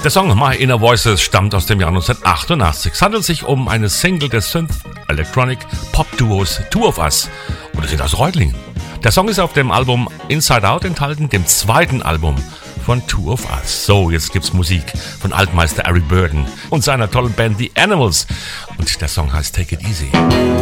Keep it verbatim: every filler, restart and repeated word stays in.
Der Song My Inner Voices stammt aus dem Jahr neunzehnhundertachtundachtzig. Es handelt sich um eine Single des Synth-Electronic-Pop-Duos Two of Us und sie sind aus Reutlingen. Der Song ist auf dem Album Inside Out enthalten, dem zweiten Album von Two of Us. So, jetzt gibt's Musik von Altmeister Eric Burdon und seiner tollen Band The Animals und der Song heißt Take It Easy.